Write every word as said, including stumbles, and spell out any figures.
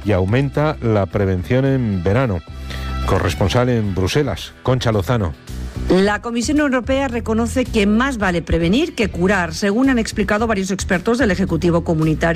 y aumenta la prevención en verano. Corresponsal en Bruselas, Concha Lozano. La Comisión Europea reconoce que más vale prevenir que curar, según han explicado varios expertos del Ejecutivo Comunitario.